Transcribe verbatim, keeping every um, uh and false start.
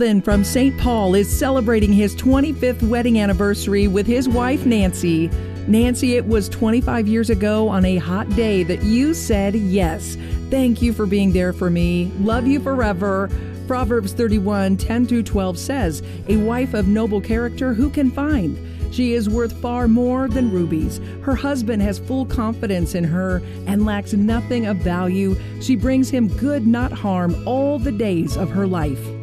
Jonathan from Saint Paul is celebrating his twenty-fifth wedding anniversary with his wife, Nancy. Nancy, it was twenty-five years ago on a hot day that you said yes. Thank you for being there for me. Love you forever. Proverbs thirty-one, ten through twelve says, "A wife of noble character who can find? She is worth far more than rubies. Her husband has full confidence in her and lacks nothing of value. She brings him good, not harm, all the days of her life."